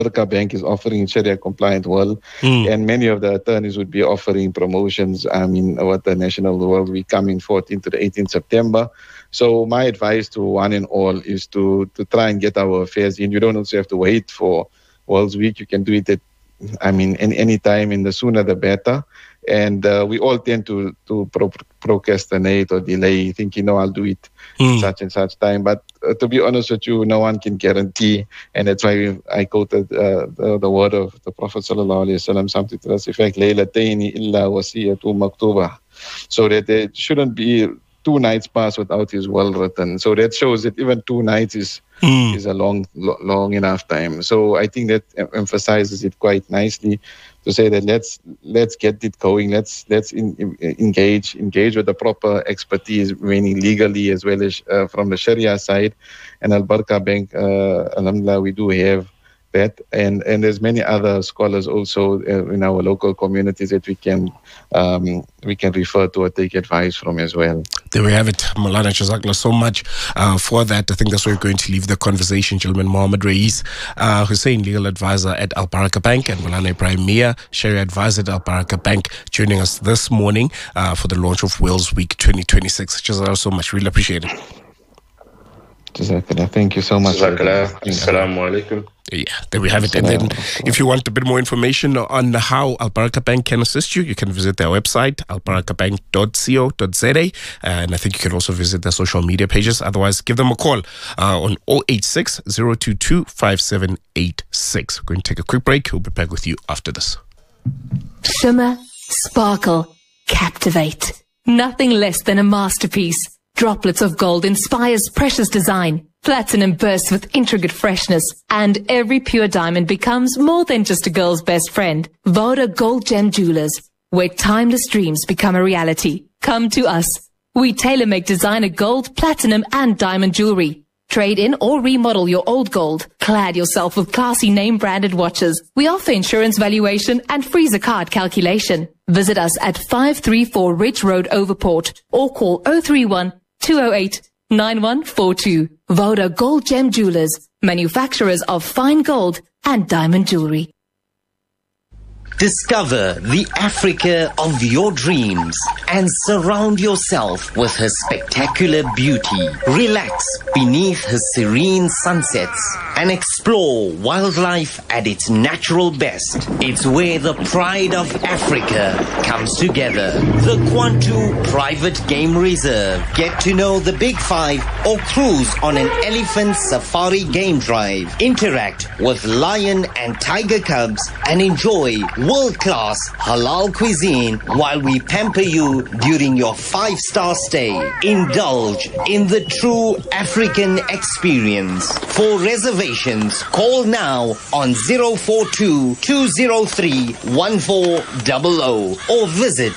Baraka Bank is offering Sharia compliant world, and many of the attorneys would be offering promotions. I mean, what the National World Week coming 14th to the 18th September. So my advice to one and all is to try and get our affairs in. You don't also have to wait for World's Week. You can do it at, any time, and the sooner the better. And we all tend to procrastinate or delay, thinking, I'll do it such and such time. But to be honest with you, no one can guarantee. And that's why I quoted the word of the Prophet sallallahu alaihi wasallam, something to this effect, Laylatayni illa wasiyatu maktuba. So that there shouldn't be 2 nights pass without his will written. So that shows that even 2 nights is a long enough time. So I think that emphasizes it quite nicely to say that let's get it going. Let's engage with the proper expertise, meaning legally as well as from the Sharia side. And Al Baraka Bank, alhamdulillah, we do have that, and there's many other scholars also in our local communities that we can refer to or take advice from as well. There we have it. Maulana, Jazakallah so much for that. I think that's where we're going to leave the conversation, gentlemen. Mohammed Rais Hussein, legal advisor at Al Baraka Bank, and Maulana Ibrahim Mia, Sharia advisor at Al Baraka Bank, joining us this morning for the launch of Wales Week 2026. Jazakallah so much. Really appreciate it. Jazakallah. Thank you so much. Jazakallah. Assalamu alaikum. Yeah, there we have it. And then if you want a bit more information on how Al Baraka Bank can assist you, you can visit their website, albarakabank.co.za. And I think you can also visit their social media pages. Otherwise, give them a call on 086 022 5786. We're going to take a quick break. We'll be back with you after this. Shimmer, sparkle, captivate. Nothing less than a masterpiece. Droplets of gold inspires precious design. Platinum bursts with intricate freshness, and every pure diamond becomes more than just a girl's best friend. Voda Gold Gem Jewelers, where timeless dreams become a reality. Come to us. We tailor-make designer gold, platinum, and diamond jewelry. Trade in or remodel your old gold. Clad yourself with classy name-branded watches. We offer insurance valuation and freezer card calculation. Visit us at 534 Ridge Road, Overport, or call 031 208 9142. Voda Gold Gem Jewelers, manufacturers of fine gold and diamond jewelry. Discover the Africa of your dreams and surround yourself with her spectacular beauty. Relax beneath her serene sunsets and explore wildlife at its natural best. It's where the pride of Africa comes together. The Kwantu Private Game Reserve. Get to know the Big Five or cruise on an elephant safari game drive. Interact with lion and tiger cubs and enjoy world-class halal cuisine while we pamper you during your 5-star stay. Indulge in the true African experience. For reservations, call now on 042-203-1400 or visit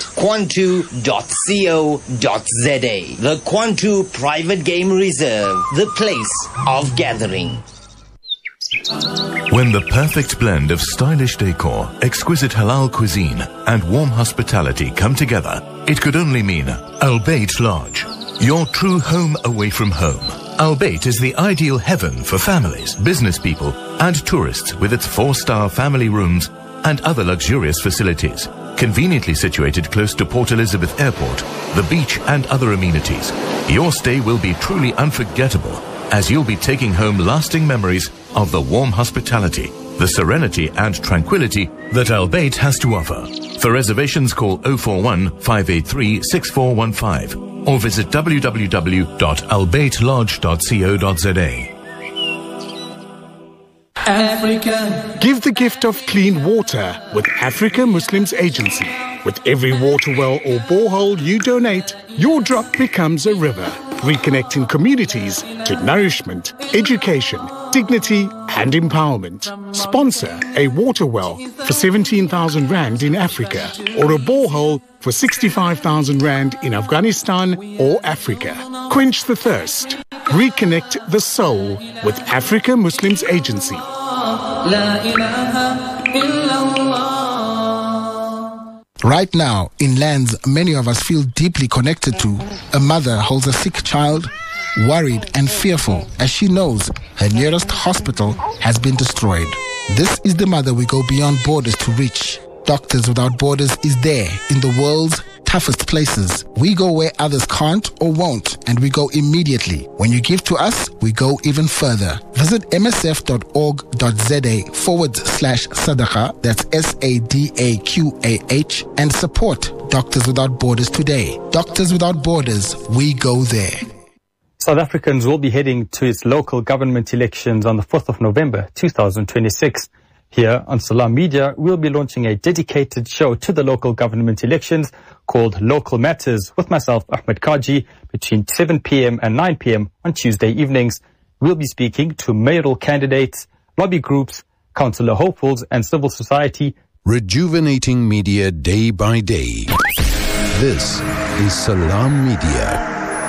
kwantu.co.za. The Kwantu Private Game Reserve, the place of gathering. When the perfect blend of stylish decor, exquisite halal cuisine, and warm hospitality come together, it could only mean Al Bayt Lodge, your true home away from home. Al Bayt is the ideal heaven for families, business people, and tourists with its 4-star family rooms and other luxurious facilities. Conveniently situated close to Port Elizabeth Airport, the beach, and other amenities, your stay will be truly unforgettable, as you'll be taking home lasting memories of the warm hospitality, the serenity and tranquility that Al Bayt has to offer. For reservations, call 041 583 6415 or visit www.albaytlodge.co.za. Africa. Give the gift of clean water with Africa Muslims Agency. With every water well or borehole you donate, your drop becomes a river, reconnecting communities to nourishment, education, dignity and empowerment. Sponsor a water well for 17,000 Rand in Africa or a borehole for 65,000 Rand in Afghanistan or Africa. Quench the thirst. Reconnect the soul with Africa Muslims Agency. Right now, in lands many of us feel deeply connected to, a mother holds a sick child, worried and fearful as she knows her nearest hospital has been destroyed. This is the mother we go beyond borders to reach. Doctors Without Borders is there in the world's toughest places. We go where others can't or won't, and we go immediately. When you give to us, we go even further. Visit msf.org.za/sadaqa, that's SADAQAH, and support Doctors Without Borders today. Doctors Without Borders, we go there. South Africans will be heading to its local government elections on the 4th of November 2026. Here on Salam Media, we'll be launching a dedicated show to the local government elections called Local Matters with myself, Ahmed Kaji, between 7 p.m. and 9 p.m. on Tuesday evenings. We'll be speaking to mayoral candidates, lobby groups, councillor hopefuls and civil society. Rejuvenating media day by day. This is Salam Media.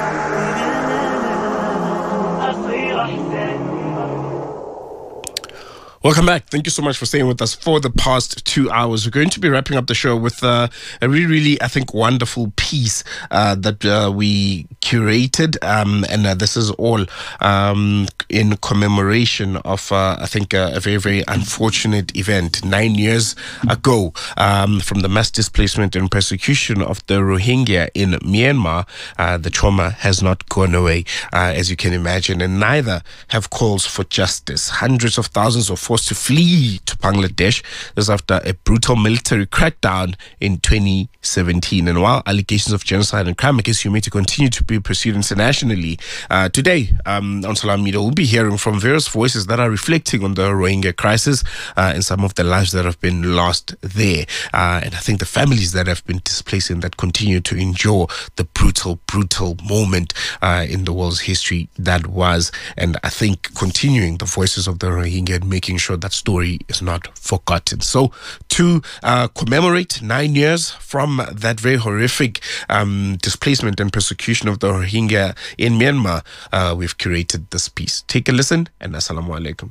Welcome back. Thank you so much for staying with us for the past 2 hours. We're going to be wrapping up the show with a really, I think, wonderful piece that we curated. And this is all in commemoration of, I think, a very, very unfortunate event 9 years ago from the mass displacement and persecution of the Rohingya in Myanmar. The trauma has not gone away, as you can imagine, and neither have calls for justice. Hundreds of thousands of forced to flee to Bangladesh. This after a brutal military crackdown in 2017. And while allegations of genocide and crime against humanity continue to be pursued internationally, today on Salam Media we'll be hearing from various voices that are reflecting on the Rohingya crisis and some of the lives that have been lost there. And I think the families that have been displaced and that continue to endure the brutal moment in the world's history that was. And I think continuing the voices of the Rohingya and making sure that story is not forgotten. So to commemorate 9 years from that very horrific displacement and persecution of the Rohingya in Myanmar, we've curated this piece. Take a listen and assalamu alaikum.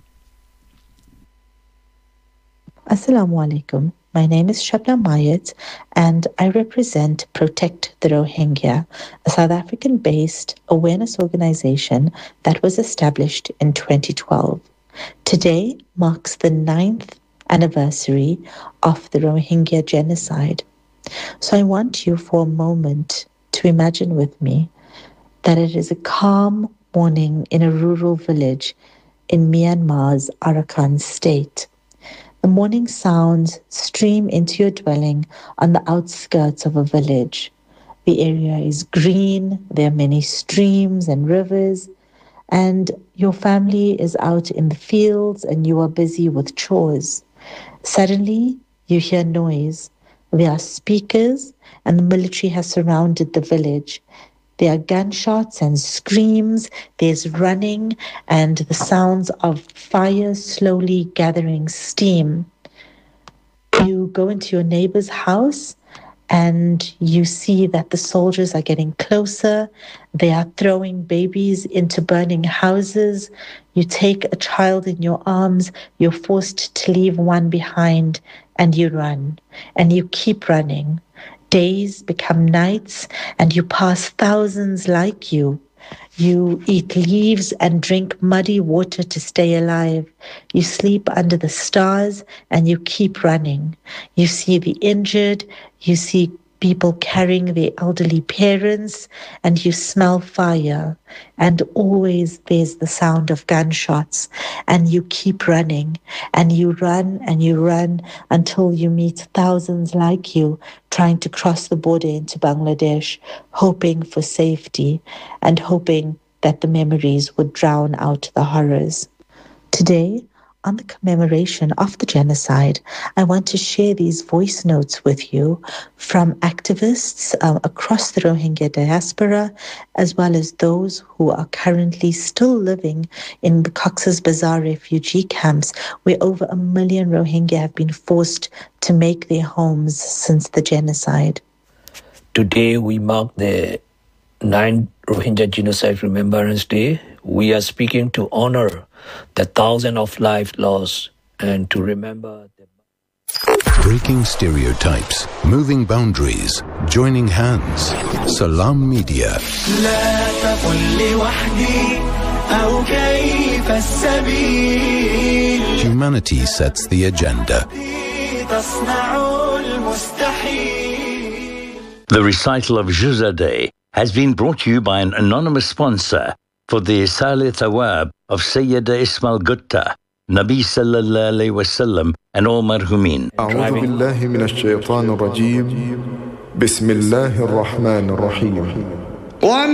Assalamu alaikum. My name is Shabna Mayat and I represent Protect the Rohingya, a South African-based awareness organization that was established in 2012. Today marks the 9th anniversary of the Rohingya genocide. So I want you for a moment to imagine with me that it is a calm morning in a rural village in Myanmar's Arakan state. The morning sounds stream into your dwelling on the outskirts of a village. The area is green, there are many streams and rivers, and your family is out in the fields and you are busy with chores. Suddenly, you hear noise. There are speakers and the military has surrounded the village. There are gunshots and screams, there's running and the sounds of fire slowly gathering steam. You go into your neighbor's house and you see that the soldiers are getting closer. They are throwing babies into burning houses. You take a child in your arms, you're forced to leave one behind, and you run, and you keep running. Days become nights, and you pass thousands like you. You eat leaves and drink muddy water to stay alive. You sleep under the stars and you keep running. You see the injured, you see people carrying their elderly parents, and you smell fire. And always there's the sound of gunshots, and you keep running, and you run until you meet thousands like you trying to cross the border into Bangladesh, hoping for safety and hoping that the memories would drown out the horrors. Today, on the commemoration of the genocide, I want to share these voice notes with you from activists across the Rohingya diaspora, as well as those who are currently still living in the Cox's Bazar refugee camps, where over 1 million Rohingya have been forced to make their homes since the genocide. Today we mark the 9th Rohingya Genocide Remembrance Day. We are speaking to honor the thousands of lives lost and to remember breaking stereotypes, moving boundaries, joining hands. Salam Media. أو كيف السبيل. Humanity sets the agenda. تصنع المستحيل. The recital of Juzadeh has been brought to you by an anonymous sponsor for the Isali Thawab of Sayyida Ismail Gutta, Nabi Sallallahu Alaihi Wasallam and all marhumin. أعوذ بالله من الشيطان الرجيم. بسم الله الرحمن الرحيم.